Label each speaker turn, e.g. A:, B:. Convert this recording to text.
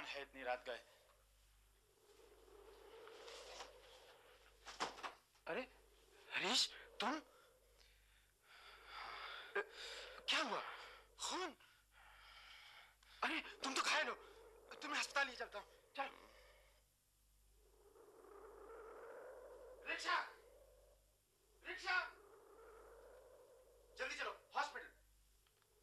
A: है इतनी रात गए? अरे हरीश, तुम? क्या हुआ? खून? अरे तुम तो घायल हो, तुम्हें अस्पताल ले चलता हूँ, चल।